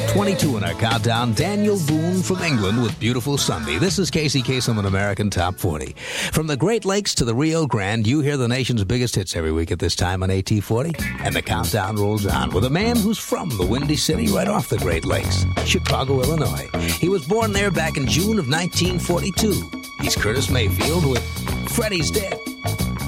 22 in our countdown, Daniel Boone from England with Beautiful Sunday. This is Casey Kasem on American Top 40. From the Great Lakes to the Rio Grande, you hear the nation's biggest hits every week at this time on AT40. And the countdown rolls on with a man who's from the Windy City right off the Great Lakes, Chicago, Illinois. He was born there back in June of 1942. He's Curtis Mayfield with Freddie's Dead.